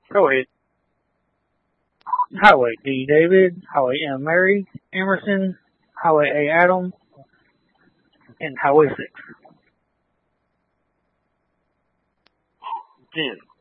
Go ahead. Highway D. David, Highway M. Mary, Emerson, Highway A. Adam, and Highway 6. 10.